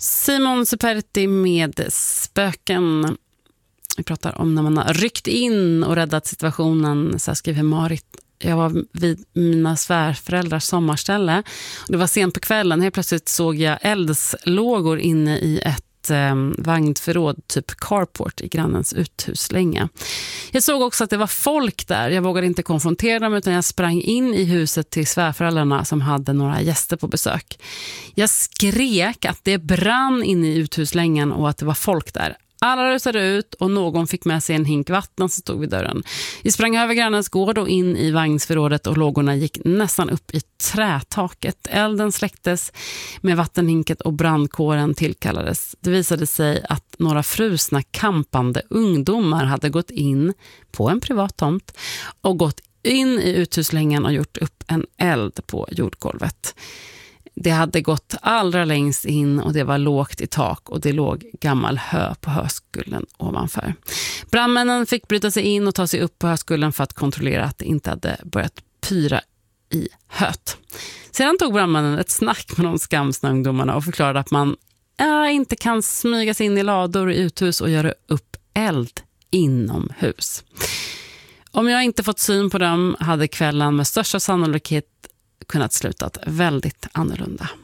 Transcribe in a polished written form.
Simon Superti med spöken. Vi pratar om när man har ryckt in och räddat situationen. Så här skriver Marit. Jag var vid mina svärföräldrars sommarställe. Det var sent på kvällen. Helt plötsligt såg jag eldslågor inne i ett vagnförråd, typ carport i grannens uthuslänga. Jag såg också att det var folk där. Jag vågade inte konfrontera dem utan jag sprang in i huset till svärföräldrarna som hade några gäster på besök. Jag skrek att det brann inne i uthuslängan och att det var folk där. Alla rusade ut och någon fick med sig en hink vatten som stod vid dörren. Vi sprang över grannens gård och in i vagnsförrådet och lågorna gick nästan upp i trätaket. Elden släcktes med vattenhinket och brandkåren tillkallades. Det visade sig att några frusna kampande ungdomar hade gått in på en privat tomt och gått in i uthuslängan och gjort upp en eld på jordgolvet. Det hade gått allra längst in och det var lågt i tak och det låg gammal hö på höskullen ovanför. Brandmännen fick bryta sig in och ta sig upp på höskullen för att kontrollera att det inte hade börjat pyra i höet. Sedan tog brandmännen ett snack med de skamsna ungdomarna och förklarade att man inte kan smyga sig in i lador i uthus och göra upp eld inomhus. Om jag inte fått syn på dem hade kvällen med största sannolikhet kunnat slutat väldigt annorlunda.